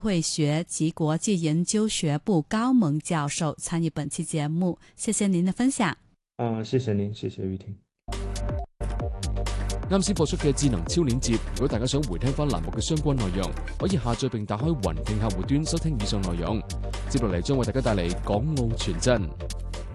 會學及國際研究學部高萌教授參與本期節目，謝謝您的分享。 謝謝您，謝謝玉婷。 啱先播出嘅智能超鏈接，如果大家想回聽翻欄目嘅相關內容，可以下載並打開雲聽客戶端收聽以上內容。接落嚟將為大家帶嚟港澳傳真。